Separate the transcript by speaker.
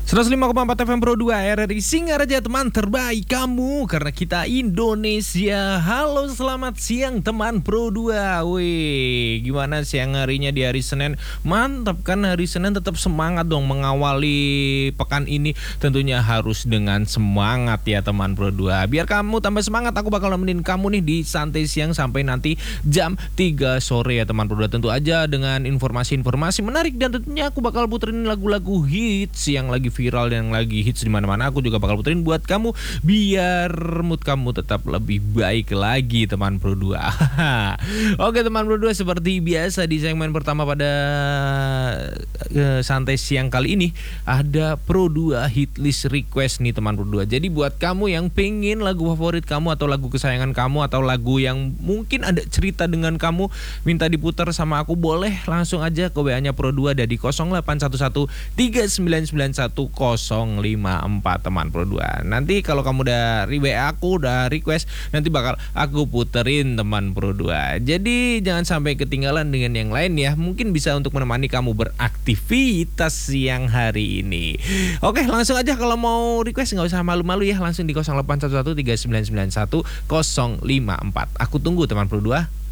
Speaker 1: 105,4 FM Pro 2 RRI Singaraja, teman terbaik kamu karena kita Indonesia. Halo, selamat siang teman Pro 2. Wih, gimana siang harinya di hari Senin? Mantap kan, hari Senin tetap semangat dong mengawali pekan ini. Tentunya harus dengan semangat ya teman Pro 2. Biar kamu tambah semangat, aku bakal nemenin kamu nih di Santai Siang sampai nanti jam 3 sore ya teman Pro 2. Tentu aja dengan informasi-informasi menarik, dan tentunya aku bakal puterin lagu-lagu hits yang lagi viral dan yang lagi hits di mana-mana. Aku juga bakal puterin buat kamu biar mood kamu tetap lebih baik lagi teman Pro 2. Oke teman Pro 2, seperti biasa di segmen pertama pada Santai Siang kali ini ada Pro 2 hit list request nih teman Pro 2. Jadi buat kamu yang pengen lagu favorit kamu atau lagu kesayangan kamu atau lagu yang mungkin ada cerita dengan kamu minta diputar sama aku, boleh langsung aja ke WA-nya Pro 2 ada di 0811 3991 054 teman Pro 2. Nanti kalau kamu udah WA aku udah request, nanti bakal aku puterin teman Pro 2. Jadi jangan sampai ketinggalan dengan yang lain ya. Mungkin bisa untuk menemani kamu beraktivitas siang hari ini. Oke, langsung aja kalau mau request nggak usah malu-malu ya, langsung di 0811 3991 054. Aku tunggu teman Pro 2.